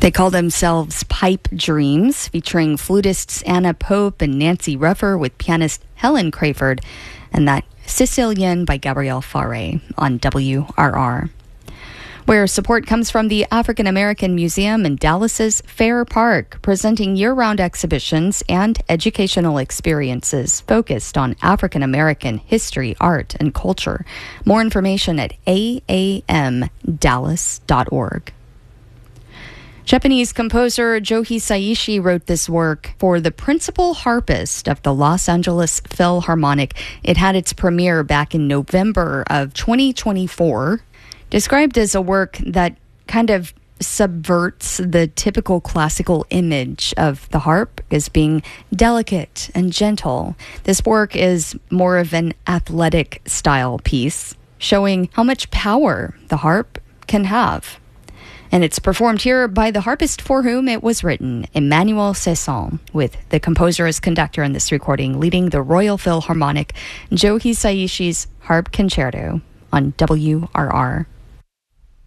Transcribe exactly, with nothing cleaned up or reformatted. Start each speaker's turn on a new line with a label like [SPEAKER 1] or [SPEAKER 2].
[SPEAKER 1] They call themselves Pipe Dreams, featuring flutists Anna Pope and Nancy Ruffer with pianist Helen Crayford, and that Sicilian by Gabrielle Fauré on W R R. Where support comes from the African American Museum in Dallas's Fair Park, presenting year-round exhibitions and educational experiences focused on African American history, art, and culture. More information at a a m dallas dot org. Japanese composer Joe Hisaishi wrote this work for the principal harpist of the Los Angeles Philharmonic. It had its premiere back in November of twenty twenty-four. Described as a work that kind of subverts the typical classical image of the harp as being delicate and gentle. This work is more of an athletic style piece, showing how much power the harp can have. And it's performed here by the harpist for whom it was written, Emmanuel Cesson, with the composer as conductor in this recording, leading the Royal Philharmonic, Joe Hisaishi's Harp Concerto on W R R.